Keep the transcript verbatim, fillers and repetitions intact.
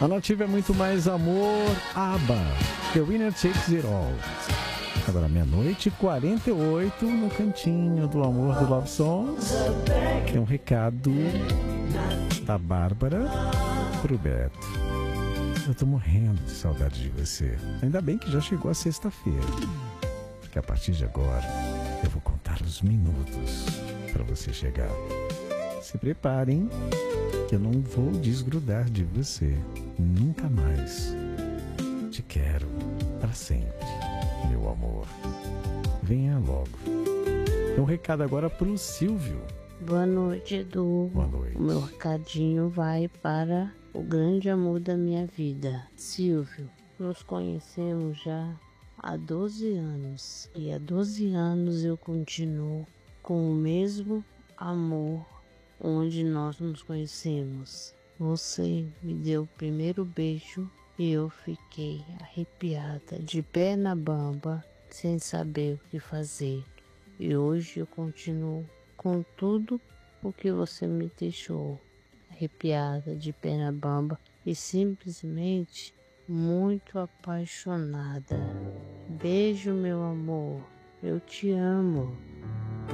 A Nativa é muito mais amor. ABBA, The Winner Takes It All. Agora meia-noite e quarenta e oito no cantinho do amor do Love Songs. Tem um recado da Bárbara pro Beto. Eu tô morrendo de saudade de você. Ainda bem que já chegou a sexta-feira. Porque a partir de agora eu vou contar os minutos para você chegar. Se preparem, que eu não vou desgrudar de você. Nunca mais. Te quero para sempre, meu amor. Venha logo. Tem um recado agora pro Silvio. Boa noite, Edu. Boa noite. O meu recadinho vai para o grande amor da minha vida, Silvio. Nos conhecemos já há doze anos. E há doze anos eu continuo com o mesmo amor onde nós nos conhecemos. Você me deu o primeiro beijo e eu fiquei arrepiada, de pé na bamba, sem saber o que fazer. E hoje eu continuo com tudo o que você me deixou, arrepiada, de pé na bamba e simplesmente muito apaixonada. Beijo, meu amor, eu te amo.